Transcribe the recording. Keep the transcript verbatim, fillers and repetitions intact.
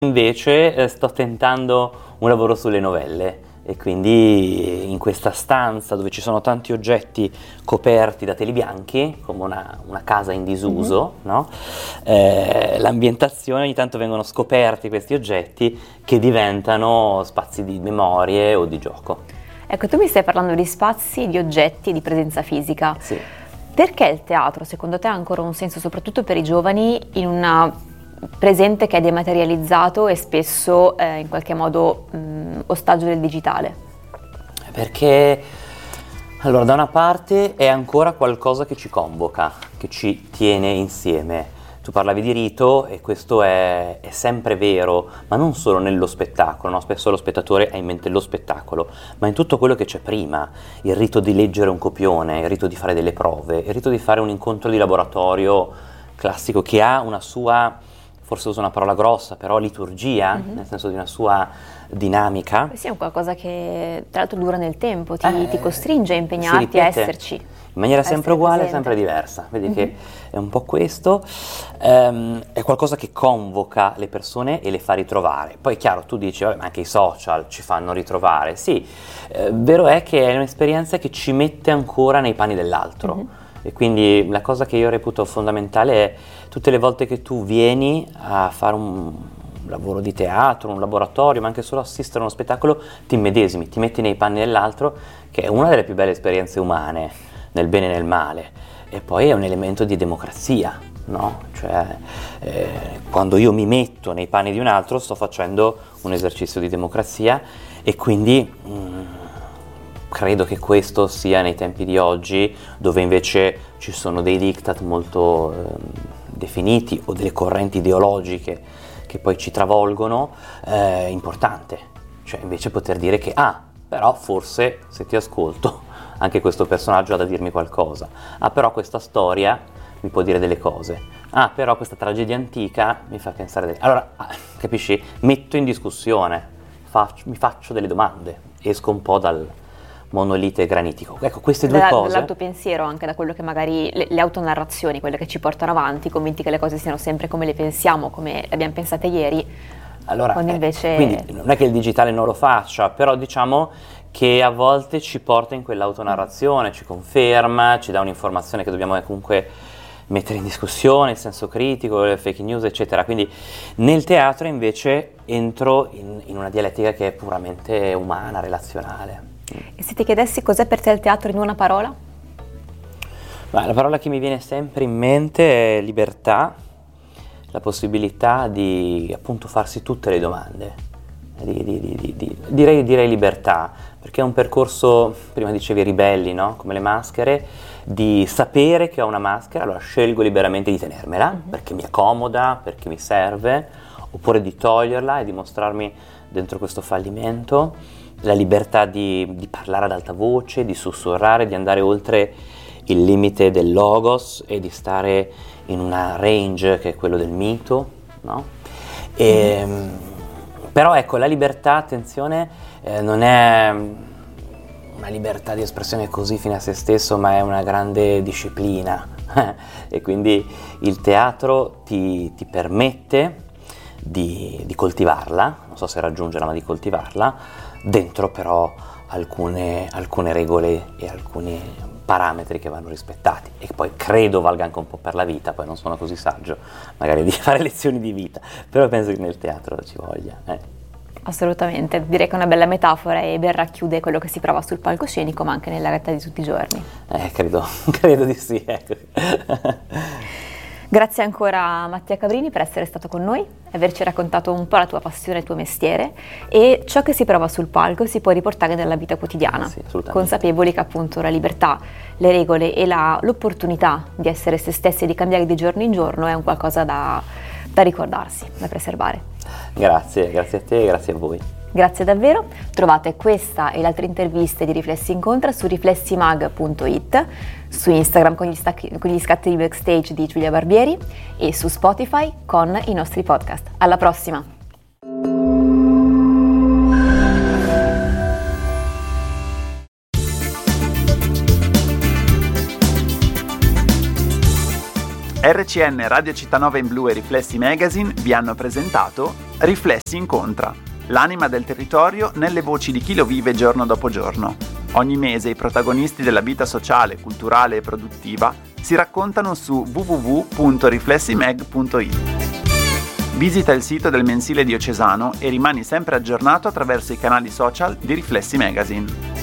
Invece eh, sto tentando un lavoro sulle novelle e quindi in questa stanza dove ci sono tanti oggetti coperti da teli bianchi, come una, una casa in disuso, mm-hmm. no? eh, l'ambientazione, ogni tanto vengono scoperti questi oggetti che diventano spazi di memorie o di gioco. Ecco, tu mi stai parlando di spazi, di oggetti, di presenza fisica. Sì. Perché il teatro, secondo te, ha ancora un senso, soprattutto per i giovani, in una presente che è dematerializzato e spesso eh, in qualche modo mh, ostaggio del digitale? Perché, allora, da una parte è ancora qualcosa che ci convoca, che ci tiene insieme. Tu parlavi di rito e questo è, è sempre vero, ma non solo nello spettacolo, no? Spesso lo spettatore ha in mente lo spettacolo, ma in tutto quello che c'è prima, il rito di leggere un copione, il rito di fare delle prove, il rito di fare un incontro di laboratorio classico che ha una sua, forse uso una parola grossa, però liturgia, mm-hmm. nel senso di una sua dinamica. Sì, è un qualcosa che tra l'altro dura nel tempo, ti, eh, ti costringe a impegnarti a esserci. In maniera sempre uguale, presente. sempre diversa. Vedi mm-hmm. che è un po' questo, um, è qualcosa che convoca le persone e le fa ritrovare. Poi è chiaro, tu dici, vabbè, ma anche i social ci fanno ritrovare. Sì, eh, vero è che è un'esperienza che ci mette ancora nei panni dell'altro. Mm-hmm. E quindi la cosa che io reputo fondamentale è tutte le volte che tu vieni a fare un lavoro di teatro, un laboratorio, ma anche solo assistere a uno spettacolo, ti immedesimi, ti metti nei panni dell'altro, che è una delle più belle esperienze umane, nel bene e nel male. E poi è un elemento di democrazia, no? Cioè, eh, quando io mi metto nei panni di un altro sto facendo un esercizio di democrazia e quindi mh, credo che questo sia nei tempi di oggi, dove invece ci sono dei diktat molto eh, definiti o delle correnti ideologiche che poi ci travolgono, è eh, importante. Cioè invece poter dire che, ah, però forse se ti ascolto anche questo personaggio ha da dirmi qualcosa. Ah, però questa storia mi può dire delle cose. Ah, però questa tragedia antica mi fa pensare delle... Allora, capisci? Metto in discussione, faccio, mi faccio delle domande, esco un po' dal monolite granitico. Ecco, queste due da, cose... Dal tuo pensiero, anche da quello che magari... Le, le autonarrazioni, quelle che ci portano avanti, convinti che le cose siano sempre come le pensiamo, come le abbiamo pensate ieri, allora, quando invece... Eh, quindi non è che il digitale non lo faccia, però diciamo che a volte ci porta in quell'autonarrazione, ci conferma, ci dà un'informazione che dobbiamo comunque mettere in discussione, il senso critico, le fake news, eccetera. Quindi nel teatro invece entro in, in una dialettica che è puramente umana, relazionale. E se ti chiedessi cos'è per te il teatro in una parola? Beh, la parola che mi viene sempre in mente è libertà, la possibilità di appunto farsi tutte le domande. Di, di, di, di, direi, direi libertà, perché è un percorso, prima dicevi ribelli, no? Come le maschere, di sapere che ho una maschera, allora scelgo liberamente di tenermela, mm-hmm. perché mi accomoda, perché mi serve, oppure di toglierla e di mostrarmi dentro questo fallimento, la libertà di, di parlare ad alta voce, di sussurrare, di andare oltre il limite del logos e di stare in una range che è quello del mito, no? E, mm-hmm. Però ecco, la libertà, attenzione, eh, non è una libertà di espressione così fine a se stesso, ma è una grande disciplina e quindi il teatro ti, ti permette di, di coltivarla, non so se raggiungerla, ma di coltivarla, dentro però alcune, alcune regole e alcuni parametri che vanno rispettati e che poi credo valga anche un po' per la vita. Poi non sono così saggio magari di fare lezioni di vita, però penso che nel teatro ci voglia. Eh. Assolutamente, direi che è una bella metafora e ben racchiude quello che si prova sul palcoscenico ma anche nella realtà di tutti i giorni. Eh, credo, credo di sì, ecco. Grazie ancora a Mattia Cabrini per essere stato con noi, averci raccontato un po' la tua passione, il tuo mestiere e ciò che si prova sul palco si può riportare nella vita quotidiana, sì, consapevoli che appunto la libertà, le regole e la, l'opportunità di essere se stessi e di cambiare di giorno in giorno è un qualcosa da, da ricordarsi, da preservare. Grazie, grazie a te e grazie a voi. Grazie davvero, trovate questa e le altre interviste di Riflessi Incontra su riflessimag punto it, su Instagram con gli, stacchi, con gli scatti di backstage di Giulia Barbieri e su Spotify con i nostri podcast. Alla prossima! R C N, Radio Città Nova in Blu e Riflessi Magazine vi hanno presentato Riflessi Incontra, l'anima del territorio nelle voci di chi lo vive giorno dopo giorno. Ogni mese i protagonisti della vita sociale, culturale e produttiva si raccontano su w w w punto riflessimag punto i t. Visita il sito del mensile diocesano e rimani sempre aggiornato attraverso i canali social di Riflessi Magazine.